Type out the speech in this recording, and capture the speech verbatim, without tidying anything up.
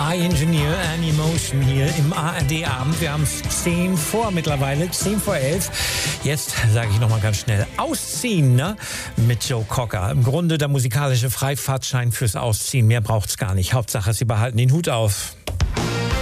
High Engineer and Emotion hier im A R D-Abend. Wir haben es zehn vor mittlerweile, zehn vor elf. Jetzt sage ich nochmal ganz schnell, ausziehen, ne? Mit Joe Cocker. Im Grunde der musikalische Freifahrtschein fürs Ausziehen. Mehr braucht's gar nicht. Hauptsache, Sie behalten den Hut auf.